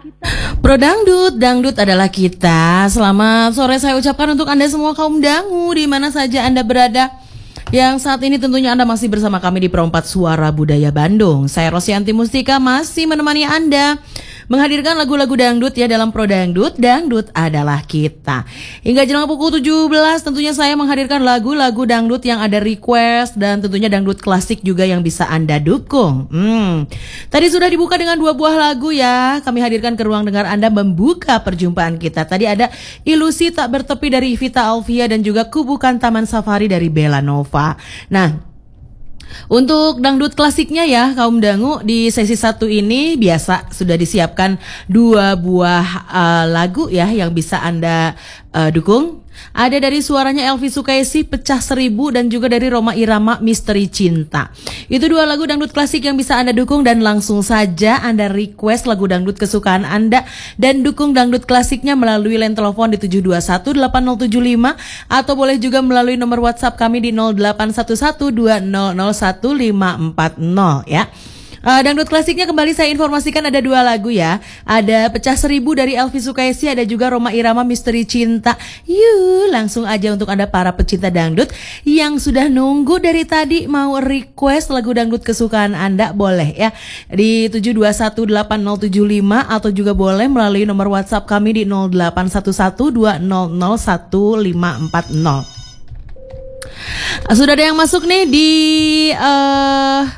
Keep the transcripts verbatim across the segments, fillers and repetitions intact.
Pro Dangdut, Dangdut adalah kita. Selamat sore saya ucapkan untuk Anda semua kaum dangu di mana saja Anda berada. Yang saat ini tentunya Anda masih bersama kami di Pro empat Suara Budaya Bandung. Saya Rosyanti Mustika masih menemani Anda menghadirkan lagu-lagu dangdut ya dalam Pro Dangdut, Dangdut adalah kita. Hingga jelang pukul tujuh belas tentunya saya menghadirkan lagu-lagu dangdut yang ada request dan tentunya dangdut klasik juga yang bisa Anda dukung. Hmm. Tadi sudah dibuka dengan dua buah lagu ya. Kami hadirkan ke ruang dengar Anda membuka perjumpaan kita. Tadi ada Ilusi Tak Bertepi dari Vita Alvia dan juga Kubukan Taman Safari dari Bella Nova. Nah, untuk dangdut klasiknya ya kaum dangu di sesi satu ini biasa sudah disiapkan dua buah uh, lagu ya yang bisa Anda uh, dukung. Ada dari suaranya Elvi Sukaisi Pecah Seribu dan juga dari Rhoma Irama Misteri Cinta. Itu dua lagu dangdut klasik yang bisa Anda dukung dan langsung saja Anda request lagu dangdut kesukaan Anda dan dukung dangdut klasiknya melalui line telepon di tujuh dua satu delapan nol tujuh lima atau boleh juga melalui nomor WhatsApp kami di nol delapan satu satu dua nol nol satu lima empat nol ya. Uh, dangdut klasiknya kembali saya informasikan ada dua lagu ya. Ada Pecah Seribu dari Elvi Sukaisi, ada juga Rhoma Irama Misteri Cinta. Yuk langsung aja untuk Anda para pecinta dangdut yang sudah nunggu dari tadi mau request lagu dangdut kesukaan Anda boleh ya di tujuh dua satu delapan nol tujuh lima atau juga boleh melalui nomor WhatsApp kami di nol delapan satu satu dua nol nol satu lima empat nol. Sudah ada yang masuk nih di uh,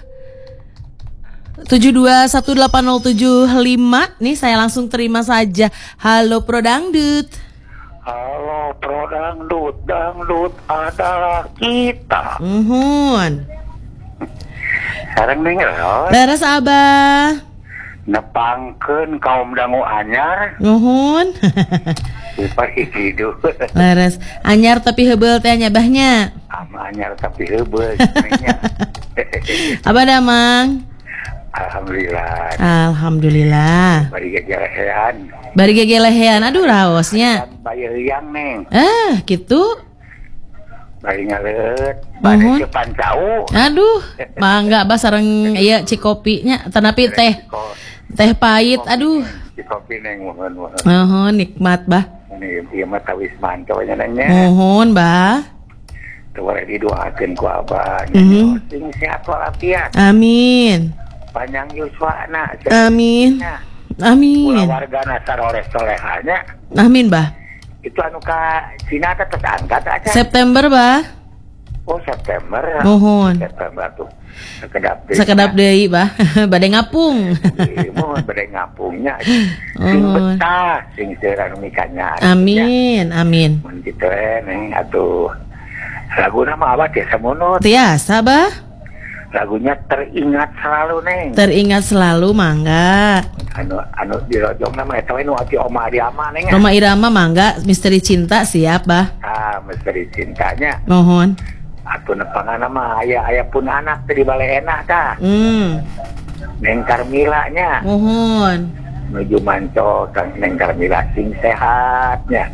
tujuh dua satu delapan nol tujuh lima. Nih saya langsung terima saja. Halo Pro Dangdut. Halo Pro Dangdut, Dangdut adalah kita. Uhun. Sareng denger ya. Leres Abah. Nepangkeun kaum dangu anyar. Uhun. Supaya hidup. Leres. Anyar tapi heubeuh teh nyabahnya. Ama anyar tapi heubeul sebenarnya. Apa dah Mang? Alhamdulillah. Alhamdulillah. Bari gegelehean. Bari gegelehean. Aduh raosnya. Bari liang neng. Ah, gitu. Bari ngaleut. Bari cepan jauh. Aduh, mangga bah sareng ieu cikopinya tanapi teh. Teh pahit. Aduh. Cikopi neng mohon-mohon. Mohon nikmat bah. Ini ieu mah tawis mantau nya nengnya. Mohon bah. Tuh didoakeun ku Abah. Mhm. Sing sehat walafiat. Amin. Panjang yuswana. Amin. Amin. Ulah wargana saroleh-solehanya. Amin bah. Itu anu ka Cina teh angkat aja. September bah. Oh September. Mohon. September tuh. Sekedap deui. Sekedap deui bah. Bade ngapung. Mohon bade ngapungnya. Sing betah sing seueur anu mikanya. Amin. Amin. Mun kitu neng atuh. Laguna mah Abah tiasa munut. Tiasa bah. Lagunya teringat selalu neng. Teringat selalu mangga. Anu anu di rojong nama eta we nu ati Oma Adiama neng. Rhoma Irama mangga Misteri Cinta siap bah. Ah misteri cintanya. Mohon. Atuh nepangana mah aya aya pun anak teh di Baleenah tah. Hmm. Neng Karmila nya. Mohon. Menuju manco kang Neng Karmila sing sehatnya.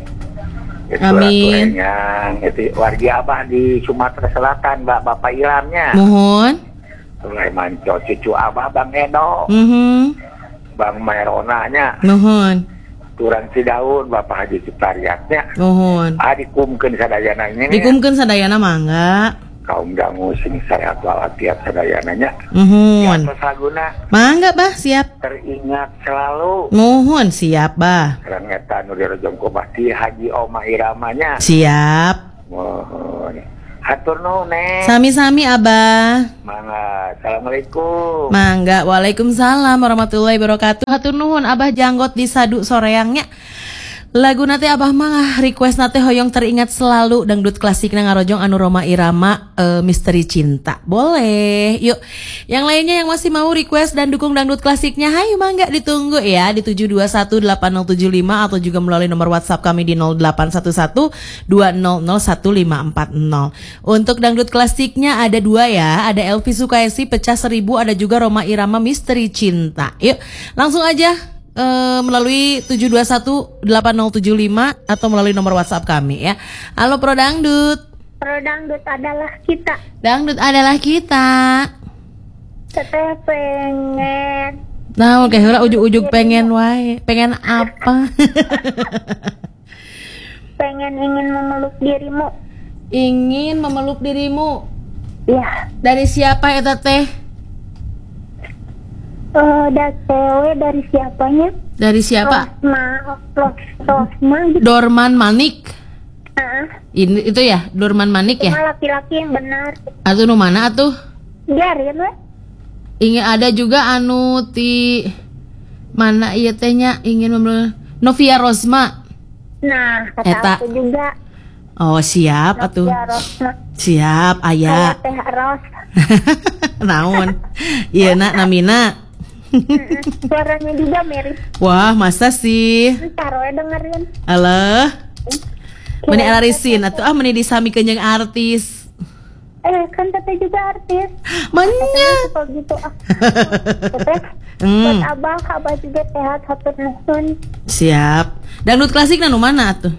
Amin. Itu wargi Abah di Sumatera Selatan, Mbak Bapak Ilhamnya. Mohon. Mulai manco cucu Abah Bang Edo, Mhm. Bang Meronanya, Mohon. Turang Cidaun, Bapak Haji Ciptariatnya. Mohon. Ah dikumkeun sadayana ini. Dikumkeun sadayana mangga. Kaum dangu sing sehat walafiat sadayananya. Mohon. Siapa laguna? Mangga bah siap. Teringat selalu. Mohon siap bah. Karang eta nu dirojong ku Bati Haji Oma Iramanya. Siap. Mohon. Hatur nuhun neng. Sami-sami Abah. Mangga. Assalamualaikum. Mangga. Waalaikumsalam warahmatullahi wabarakatuh. Hatur nuhun Abah janggot di Sadu Soreangnya. Lagu nate Abah mah request nate hoyong teringat selalu dangdut klasik na ngarojong anu Rhoma Irama e, Misteri Cinta. Boleh. Yuk. Yang lainnya yang masih mau request dan dukung dangdut klasiknya, hayu mangga ditunggu ya di tujuh dua satu delapan nol tujuh lima atau juga melalui nomor WhatsApp kami di nol delapan satu satu dua nol nol satu lima empat nol. Untuk dangdut klasiknya ada dua ya, ada Elvi Sukaisi Pecah Seribu, ada juga Rhoma Irama Misteri Cinta. Yuk, langsung aja Uh, melalui tujuh dua satu delapan nol tujuh lima atau melalui nomor WhatsApp kami ya. Halo Pro Dangdut. Pro Dangdut adalah kita. Dangdut adalah kita. Teteh pengen Nah, kayak heula ujuk-ujuk pengen wae. Pengen apa? Pengen ingin memeluk dirimu. Ingin memeluk dirimu. Ya. Dari siapa eta teh? Eh, dari cewek dari siapanya? Dari siapa? Rosma, Ros, Rosma gitu. Dorman Manik. Heeh. Ini itu ya, Dorman Manik ya? Cuma laki-laki yang benar. Atuh nu mana atuh? Biarin we. Ingin ada juga anu ti mana ieu teh nya ingin memeluk Novia Rosma. Nah, kata Eta. aku juga. Oh, siap atuh. Ya, Rosma. Siap, aya. Kayak teh Ros. Naon? Ieu na namina. Mm-mm. Suaranya juga mirip. Wah, masa sih? Ntar we dengerin. Alah. Meni alarisin atuh ah meni disamikeun jeung artis. Eh, kan teteh juga artis. Manya. Suka gitu ah. Teteh, Hmm. buat abang, abah juga sehat, hatur nuhun. Siap. Dangdut klasik nu mana atuh?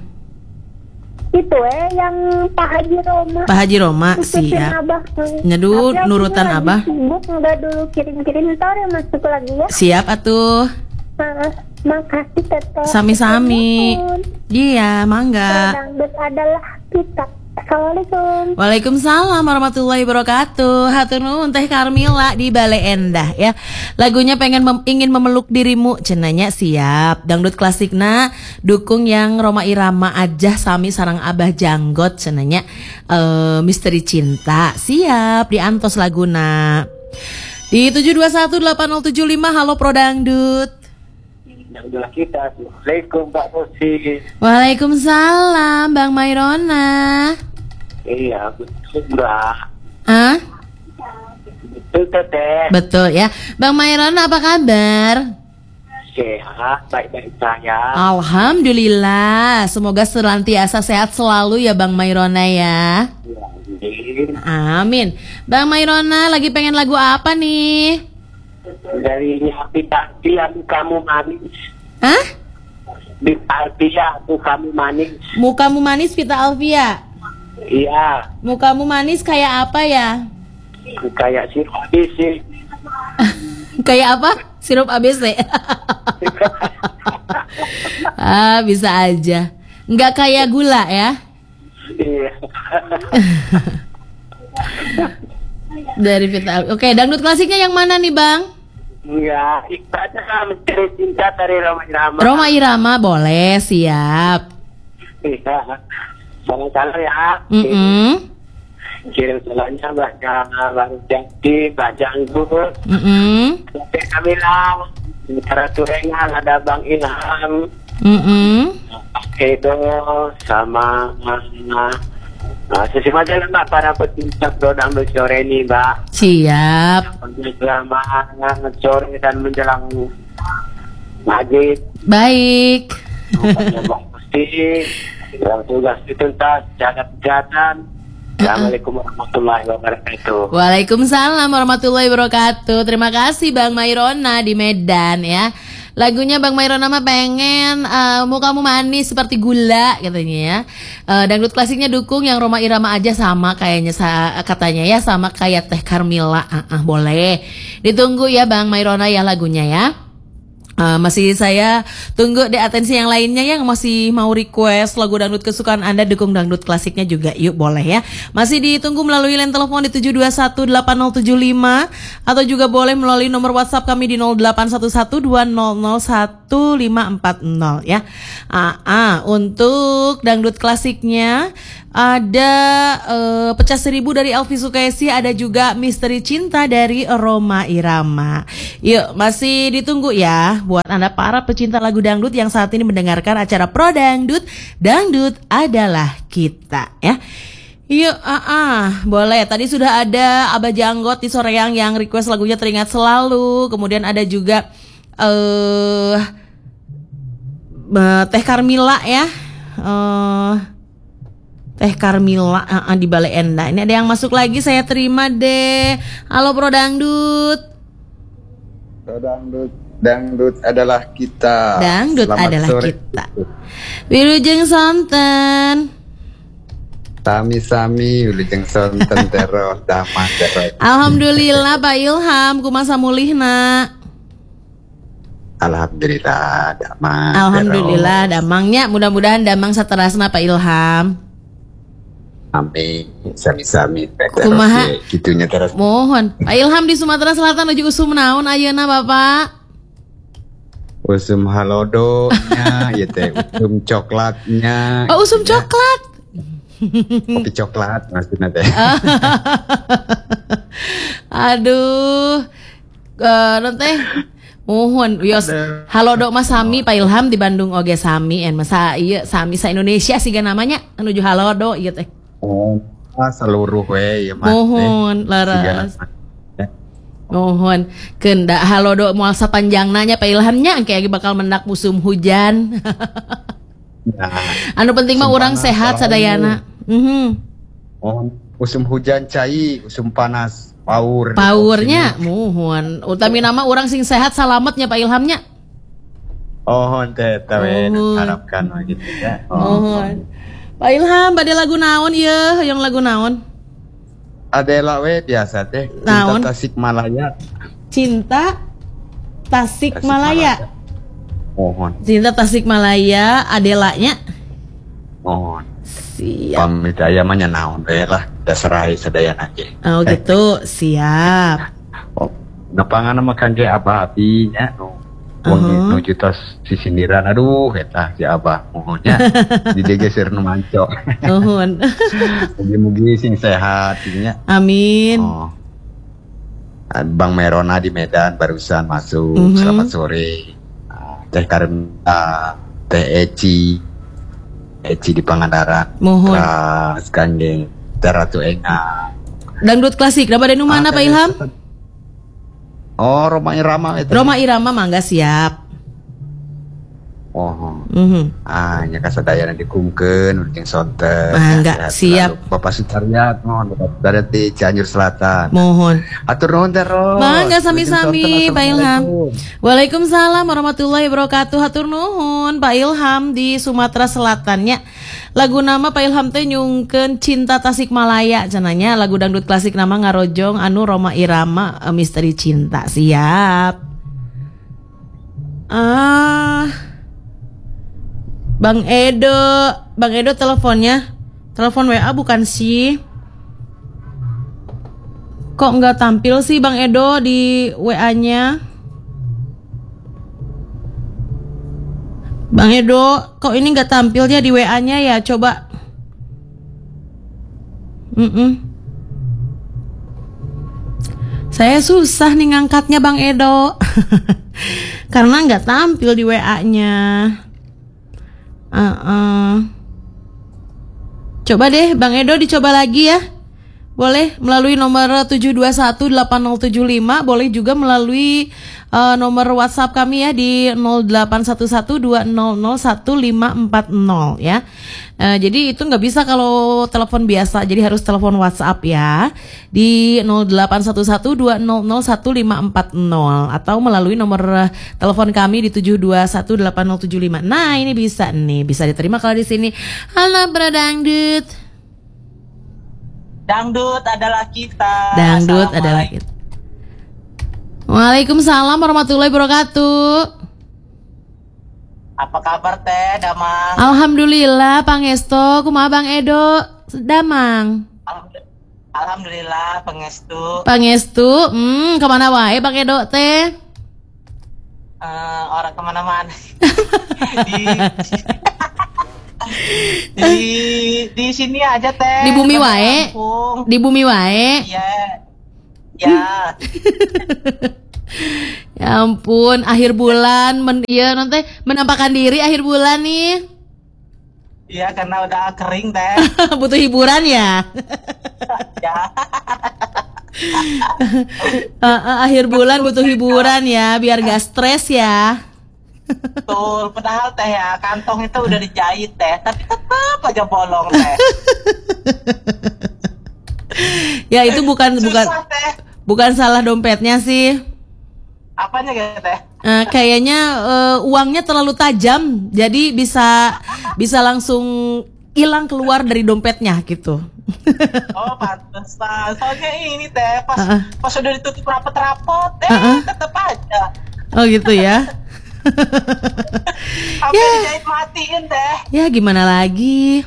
Itu eh yang Pak Haji Roma. Pak Haji Roma, Ikutin siap. abah. Nyedu, Tapi aku nurutan lagi abah. Sibuk, nggak dulu kirim-kirim, ntar ya masuk lagi ya. Siap atuh. Nah, makasih teteh. Sami-sami. Iya, mangga. Dangdut adalah kita. Assalamualaikum. Waalaikumsalam warahmatullahi wabarakatuh. Hatur nuhun Teh Karmila di Bale Endah ya. Lagunya pengen mem- ingin memeluk dirimu cenanya siap. Dangdut klasikna dukung yang Roma Irama aja sami sarang Abah Janggot cenanya eh, Misteri Cinta. Siap diantos laguna. Di tujuh dua satu delapan nol tujuh lima halo Pro Dangdut. Dangdut kita. Assalamualaikum Pak Rosi. Waalaikumsalam Bang Mairona. Iya, betul Mbak. Ah? Betul Teteh. Betul ya. Bang Mairona apa kabar? Sehat, baik-baik saya. Alhamdulillah. Semoga senantiasa sehat selalu ya Bang Mairona ya. Amin. Bang Mairona lagi pengen lagu apa nih? Dari Happy Tartia, aku kamu manis. Hah? Di Tartia, aku kamu manis. Mukamu manis Vita Alvia. Iya, Mukamu manis kayak apa ya? kayak si Robi sih. Kayak apa? Sirup A B C. Ah, bisa aja. Nggak kayak gula ya? Iya. Dari Vita Alvia. Oke, dangdut klasiknya yang mana nih Bang? Enggak, ikhlasnya Misteri Cinta dari Roma Irama. Roma Irama boleh, siap. Iya. Salam-salam ya. Mm-mm. Kirim salamnya baca baru jadi baca anggur. Mm-mm. Sampai Kamila. Sementara turengan ada Bang Ilham. Mm-mm. Itu sama Nah, sesama jalan Mbak para pecinta Dodang sore ini Mbak. Siap. Selamat sore dan menjelang maghrib. Baik. Bukannya Mbak Musti yang tugas dituntas jaga kesehatan. Assalamualaikum warahmatullahi wabarakatuh. Waalaikumsalam warahmatullahi wabarakatuh. Terima kasih Bang Mairona di Medan ya. Lagunya Bang Mairona mah pengen uh, mukamu manis seperti gula katanya ya. Uh, dangdut klasiknya dukung yang Roma Irama aja sama kayaknya sa- katanya ya sama kayak Teh Karmila. Uh, uh, boleh. Ditunggu ya Bang Mairona ya lagunya ya. Uh, masih saya tunggu di atensi yang lainnya yang masih mau request lagu dangdut kesukaan Anda, dukung dangdut klasiknya juga yuk boleh ya. Masih ditunggu melalui line telepon di tujuh dua satu delapan nol tujuh lima atau juga boleh melalui nomor WhatsApp kami di nol delapan satu satu dua nol nol satu lima empat nol ya. Ah, ah, untuk dangdut klasiknya ada uh, Pecah Seribu dari Elvi Sukaisi, ada juga Misteri Cinta dari Roma Irama. Yuk, masih ditunggu ya buat Anda para pecinta lagu dangdut yang saat ini mendengarkan acara Pro Dangdut. Dangdut adalah kita ya. Yuk, ah, ah, boleh. Tadi sudah ada Abah Janggot di Soreang yang request lagunya Teringat Selalu. Kemudian ada juga uh, Teh Karmila ya. Uh, Teh Karmila uh, uh, di Bale Endah. Ini ada yang masuk lagi, saya terima deh. Halo Pro Dangdut. Pro Dangdut, dangdut adalah kita. Dangdut Selamat adalah sore. kita. Wilujeng sonten. Sami-sami wilujeng sonten terus damang terus. Alhamdulillah Pak Ilham kumaha mulihna. Alhamdulillah damang. Alhamdulillah damangnya, mudah-mudahan damang saterasna Pak Ilham. Amin, sami-sami. Kumaha? Gitunya terus. Mohon, Pak Ilham di Sumatera Selatan nuju usum naon ayeuna Bapak? Usum halodonya, ya teh usum coklatnya. Oh, usum coklat. Kopi coklat maksudnya teh. Aduh, uh, nanti mohon, yos, halo dok Mas Sami, Pak Ilham di Bandung oge Sami, en masa iya Sami sa Indonesia sih namanya, menuju halo dok, iya teh. Oh, seluruh we ya mas. Mohon, laras. Mohon, kendak halo dok mual sapanjang nanya Pak Ilhamnya, kayak bakal mendak musim hujan. Nah, anu penting mah orang sehat sadayana. Mhm. Oh, musim hujan cai, musim panas power. Powernya, mohon. Utami nama orang sing sehat salametnya Pak Ilhamnya. Oh, teh tawe harapkan gitu ya. Mohon. Pak Ilham, bade lagu naon ieu? Yang lagu naon? Adela we biasa teh. Naon? Cinta Tasikmalaya. Cinta Tasikmalaya. Mohon. Cinta Tasikmalaya, Adelanya. Mohon. Siap. Pamit aya mah nya naon we lah, dasarai sadayana ge. Oh gitu, siap. Oh, nepangana mah kangge abah abdi nya nu. Wong nuju tos sisindiran, aduh eta si abah mohonnya digeser nu manco. Mohon. Mugi-mugi sing sehat nya. Amin. Oh. Bang Merona di Medan barusan masuk. Mm-hmm. Selamat sore. Teh Karenta, Teh Eci, Eci di Pangandaran. Mohon. Terus kangge Teh Ratu Enga. Dangdut klasik, dapat dari mana Pak Ilham? Oh, Roma Irama itu. Roma Irama mangga siap. Oh. Mhm. Ah, nya kasadayana dikumkeun urang sonten. Mangga siap. Bapak Sutarya, mohon Bapak Sutarya di Cianjur Selatan. Mohon. Atur nuhun terus. Mangga sami-sami Pak Ilham. Waalaikumsalam warahmatullahi wabarakatuh. Hatur nuhun Pak Ilham di Sumatera Selatannya. Lagu nama Pak Ilham teh nyungkeun Cinta Tasikmalaya cenanya, lagu dangdut klasik nama ngarojong anu Roma Irama, Misteri Cinta. Siap. Ah. Bang Edo, Bang Edo teleponnya. Telepon W A bukan sih? Kok nggak tampil sih Bang Edo di W A-nya? Bang Edo, kok ini nggak tampilnya di W A-nya ya? Coba. Mm-mm. Saya susah nih ngangkatnya Bang Edo. Karena nggak tampil di W A-nya. Uh-uh. Coba deh Bang Edo dicoba lagi ya. Boleh melalui nomor tujuh dua satu delapan nol tujuh lima, boleh juga melalui uh, nomor WhatsApp kami ya di nol delapan satu satu dua nol nol satu lima empat nol ya. Uh, jadi itu nggak bisa kalau telepon biasa, jadi harus telepon WhatsApp ya di nol delapan satu satu dua nol nol satu lima empat nol atau melalui nomor uh, telepon kami di tujuh dua satu delapan nol tujuh lima. Nah ini bisa nih, bisa diterima kalau di sini. Halo Bradangdut. Dangdut adalah kita. Dangdut adalah kita. Waalaikumsalam warahmatullahi wabarakatuh. Apa kabar teh, Damang? Alhamdulillah, Pangesto. Kumaha Bang Edo? Damang. Alhamdulillah, Pangestu. Pangestu, hmm, kemana wae Bang Edo teh? Uh, orang kemana-mana. di, di di sini aja teh. Di bumi wae. Di bumi wae. Iya. Ya. Ya ampun, akhir bulan men iya nanti menampakkan diri akhir bulan nih. Iya, karena udah kering teh. Butuh hiburan ya. Ya. uh, uh, akhir bulan butuh hiburan ya, biar gak stres ya. Betul, padahal teh ya kantong itu udah dijahit teh, tapi tetap aja bolong teh. Ya itu bukan Susah, bukan teh. bukan salah dompetnya sih. Apanya gitu teh? Uh, kayaknya uh, uangnya terlalu tajam, jadi bisa bisa langsung hilang keluar dari dompetnya gitu. Oh pantesan, soalnya ini teh pas uh-uh. pas udah ditutup rapet-rapet, eh uh-uh. tetep aja. Oh gitu ya. Sampai Ya. dijahit matiin teh. Ya gimana lagi?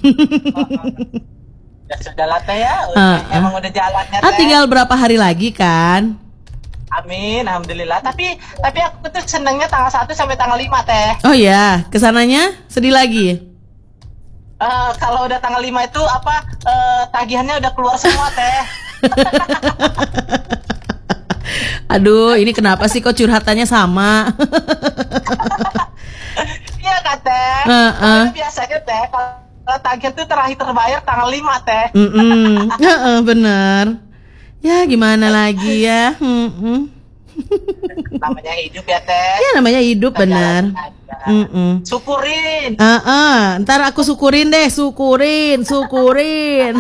Ya sudah lah teh ya. Ah, ah. Emang udah jalannya Ah, teh. tinggal berapa hari lagi kan? Amin, alhamdulillah. Tapi tapi aku tuh senengnya tanggal satu sampai tanggal lima teh. Oh ya, kesananya sedih lagi. Eh, kalau udah tanggal lima itu apa eh, tagihannya udah keluar semua teh. Aduh, ini kenapa sih kok curhatannya sama? Iya kan teh. Heeh. Karena biasanya teh kalau tagihan tuh terakhir terbayar tanggal lima teh. Mm-mm. Heeh, bener. Ya gimana lagi ya? Mm-mm. Namanya hidup ya teh. Ya namanya hidup Kita bener. jalanin aja. Mm-mm. Syukurin. Heeh, ntar aku syukurin deh, syukurin, syukurin.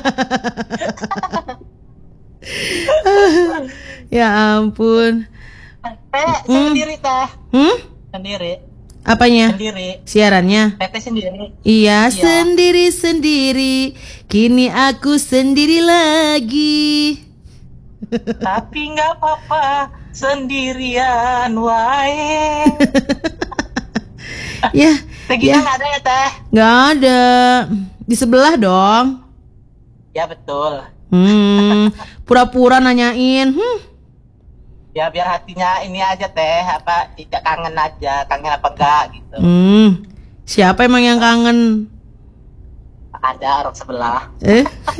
Ya ampun. Teh sendiri teh. Hmm? Sendiri. Apanya? Sendiri. Siarannya? Teteh sendiri. Iya, Iya. sendiri-sendiri. Kini aku sendiri lagi. Tapi nggak apa-apa sendirian wae. Ya, Teh Gina ya, nggak ada ya teh? nggak ada. Di sebelah dong. Ya betul. Hmm, pura-pura nanyain. Hmm. Ya biar hatinya ini aja teh apa tidak kangen aja, kangen apa enggak gitu. Hmm. Siapa emang yang kangen? Ada orang sebelah. Eh?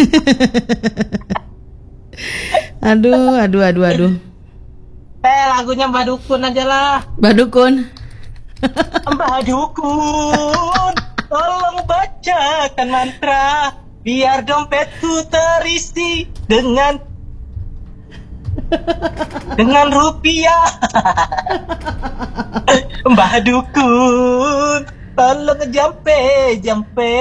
Aduh, aduh, aduh, aduh. Teh lagunya Mbah Dukun aja lah. Badukun. Mbah Dukun, tolong bacakan mantra biar dompetku terisi dengan dengan rupiah. Mbah Dukun, tolong jampe jampe.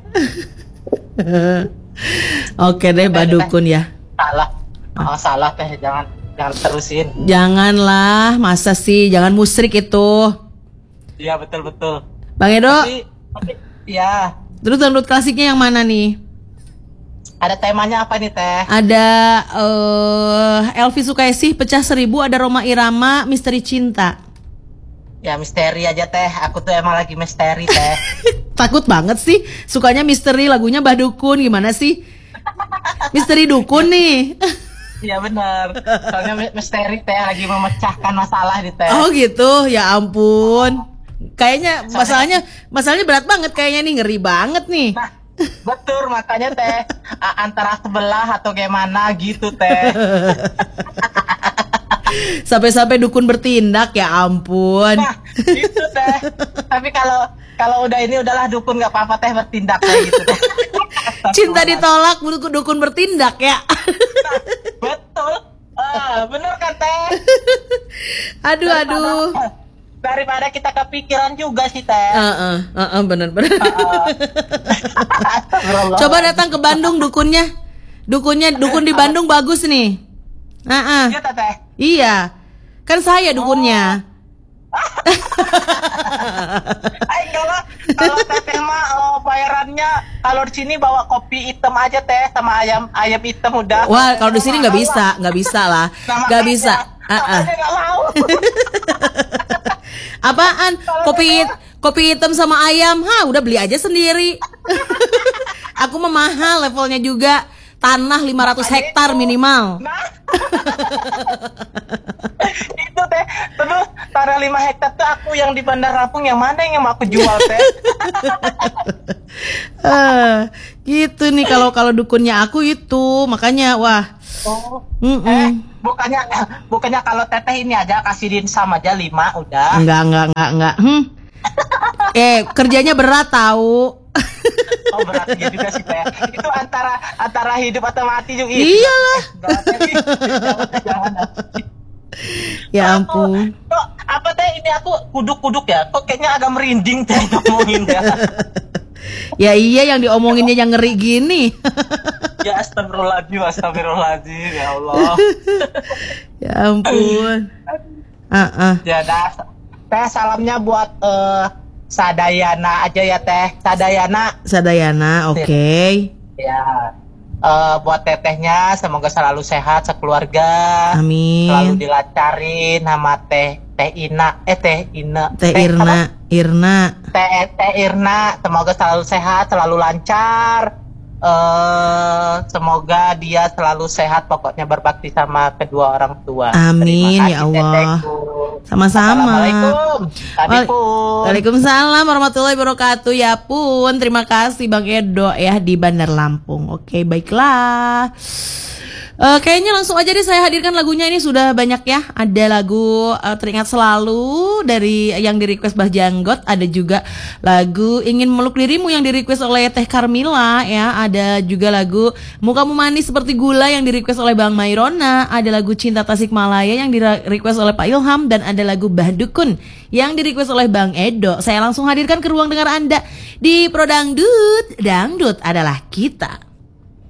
Oke deh, Badukun ya. Salah, oh, salah teh jangan jangan terusin. Janganlah, masa sih? Jangan musrik itu. Iya betul betul. Bang Edo, Tapi, tapi ya terus download klasiknya yang mana nih? ada temanya apa nih teh? Ada eh Elvi Sukaesih, Pecah Seribu, ada Roma Irama, Misteri Cinta. Ya misteri aja teh. Aku tuh emang lagi misteri teh. Takut banget sih, sukanya misteri, lagunya Mbah Dukun, gimana sih? Misteri Dukun nih. Iya benar. Soalnya mi- misteri teh lagi memecahkan masalah di teh. Oh gitu, ya ampun. Kayaknya masalahnya masalahnya berat banget kayaknya nih, ngeri banget nih. Nah, betul makanya teh a- antara sebelah atau gimana gitu teh. Sampai-sampai dukun bertindak, ya ampun. Nah, gitu teh. Tapi kalau kalau udah ini udahlah dukun nggak apa-apa teh bertindak kayak gitu teh. Cinta ditolak, dukun, dukun bertindak ya. Betul. Ah, bener kan teh? Aduh, aduh. Daripada kita kepikiran juga sih teh. Heeh, heeh, bener-bener. Astagfirullah. Coba datang ke Bandung dukunnya. Dukunnya, dukun di Bandung bagus nih. Heeh. Iya teh. Iya. Kan saya dukunnya. Ay, kalau kalau teteh mah oh, bayarannya kalau di sini bawa kopi hitam aja teh sama ayam ayam hitam udah. Wah, kalau di sini nggak bisa, nggak bisa lah, nggak bisa. Ah, ah. Nggak mau. Apaan? Kopi hit- kopi hitam sama ayam, ha, udah beli aja sendiri. Aku mah mahal levelnya juga, tanah lima ratus hektar minimal. Nah. Itu teh, terus tanah lima hektar tuh aku yang di Bandar Lampung yang mana yang mau aku jual teh? Eh, gitu nih kalau kalau dukunnya aku itu, makanya wah. Oh. Mm-mm. Eh, bukannya bukannya kalau teteh ini aja kasihin sama aja lima udah. Enggak, enggak, enggak, enggak. Hmm. Eh, kerjanya berat tahu. Oh beratnya juga sih teh. Itu antara antara hidup atau mati juga. Iyalah. Jangan, jangan. Ya ampun. Kok apa teh ini aku kuduk-kuduk ya? Kok kayaknya agak merinding teh ngomongin ya. Ya iya, yang diomonginnya yang ngeri gini. Ya astagfirullahaladzim, astagfirullahaladzim ya Allah. Ya ampun. Ah, ah. Ya dah. Teh salamnya buat eh, Sadayana aja ya teh. Sadayana. Sadayana, oke. Ya. Eh, buat tetehnya semoga selalu sehat sekeluarga. Amin. Selalu dilancarin sama teh Teh Ina, eh Teh Ina, Teh Irna, apa? Irna. Teh Teh Irna, semoga selalu sehat, selalu lancar. Eh, semoga dia selalu sehat, pokoknya berbakti sama kedua orang tua. Amin, Terima kasih, ya Allah. Tetehku. Sama-sama. Assalamualaikum. Tadi Wal- pun. Waalaikumsalam warahmatullahi wabarakatuh. Ya pun, terima kasih Bang Edo ya di Bandar Lampung. Oke, baiklah. Eh, kayaknya langsung aja deh saya hadirkan lagunya, ini sudah banyak ya. Ada lagu eh, Teringat Selalu dari yang di request Bah Janggot, ada juga lagu Ingin Meluk Dirimu yang di request oleh Teh Carmila ya, ada juga lagu Mukamu Manis Seperti Gula yang di request oleh Bang Mairona, ada lagu Cinta Tasikmalaya yang di request oleh Pak Ilham, dan ada lagu Bah Dukun yang di request oleh Bang Edo. Saya langsung hadirkan ke ruang dengar Anda di Pro Dangdut. Dangdut adalah kita.